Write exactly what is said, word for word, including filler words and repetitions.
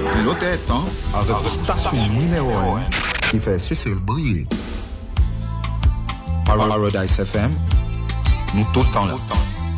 Et l'autre temps, avec la station numéro un qui fait Cécile briller. Paradise F M, nous tout le temps là.